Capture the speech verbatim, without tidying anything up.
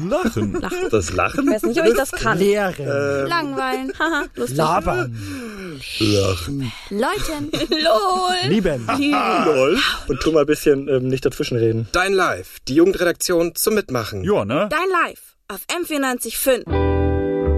Lachen. Lachen. Das Lachen? Ich weiß nicht, ob ich das kann. Lehren. Ähm, Langweilen. Haha, lustig. Labern. Lachen. Läuten. Lol. Lieben. Lol. Und tu mal ein bisschen ähm, nicht dazwischenreden. Dein Live, die Jugendredaktion zum Mitmachen. Ja, ne? Dein Live auf M vierundneunzig Komma fünf.